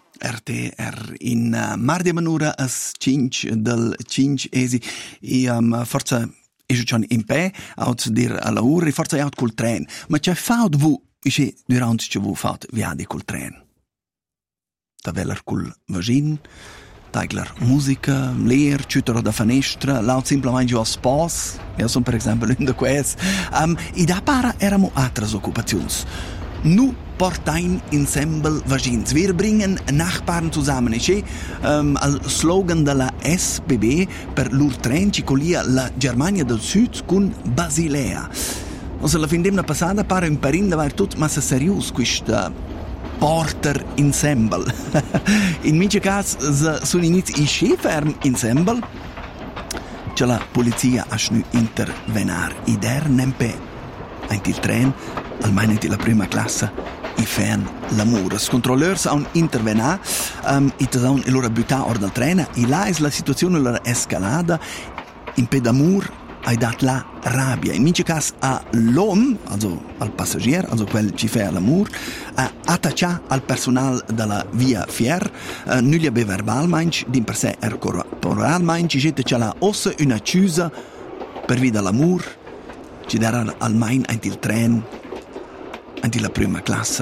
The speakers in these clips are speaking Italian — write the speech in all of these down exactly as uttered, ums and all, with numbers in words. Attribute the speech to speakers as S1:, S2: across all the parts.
S1: R T R in uh, Mardia Manura as cinc del cinc esi e um, forza è già in pe out dir alla ora e forza out col tren ma c'è faut vu isce durante che vu faut viadi col tren da veller col vagin Teigler musica, leer, ciutero da finestra, laut simplemente giù a spas, io sono per esempio in de quest, um, e da para eramo altres occupazions. Nu portain ensemble vagins. Wir bringen Nachbarn zusammen. E um, al slogan della S B B per lur tren ci colia la Germania del Sud con Basilea. Ossa la fin d'emna passata pare un perin d'aver tot massa serius questa porter ensemble. In mince cas sono inizi i sceferm ensemble c'è la polizia a schnü intervenar i der nempe ein il tren almeno in la prima classe i fan l'amore controlleurs han intervenar um, i tasaun e loro butta or dal tren e là è la situazione loro escalada in pedamur hai dat la rabbia. In mince cas a l'om, also al passagier, also quel ci fa l'amor, a attaccia al personal della via fier, uh, non gli abbia verbal mainc, din per sé er corporal mainc, ci jette la ossa una chiusa per via dell'amor, ci darà al main ant il tren, ant la prima classe.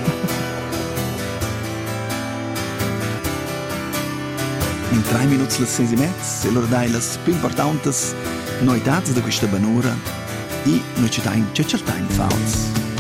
S1: In tre minuti le sei e mezzo, e loro dai le più importanti noitats da questa banura e noi ci dai c'è certain fals.